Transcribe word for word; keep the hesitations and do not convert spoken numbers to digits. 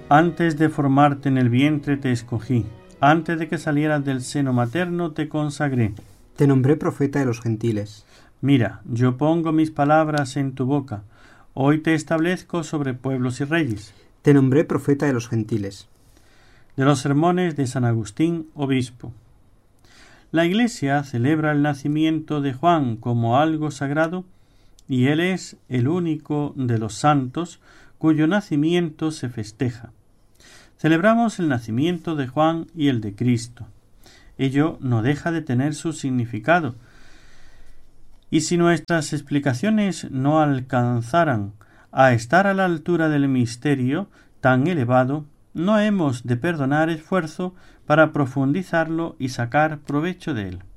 Antes de formarte en el vientre te escogí, antes de que salieras del seno materno te consagré. Te nombré profeta de los gentiles. Mira, yo pongo mis palabras en tu boca, hoy te establezco sobre pueblos y reyes. Te nombré profeta de los gentiles. De los sermones de San Agustín, obispo. La Iglesia celebra el nacimiento de Juan como algo sagrado, y él es el único de los santos cuyo nacimiento se festeja. Celebramos el nacimiento de Juan y el de Cristo. Ello no deja de tener su significado, y si nuestras explicaciones no alcanzaran a estar a la altura del misterio tan elevado, no hemos de perdonar esfuerzo para profundizarlo y sacar provecho de él.